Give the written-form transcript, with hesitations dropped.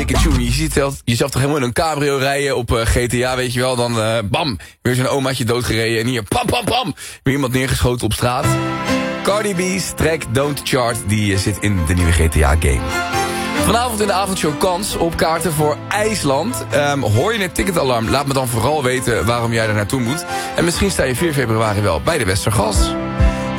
dikke tune. Je ziet jezelf toch helemaal in een cabrio rijden op GTA, weet je wel. Dan bam, weer zo'n omaatje doodgereden. En hier pam, pam, pam, weer iemand neergeschoten op straat. Cardi B's track Don't Chart, die zit in de nieuwe GTA-game. Vanavond in de avondshow kans op kaarten voor IJsland. Hoor je het ticketalarm? Laat me dan vooral weten waarom jij er naartoe moet. En misschien sta je 4 februari wel bij de Westergas.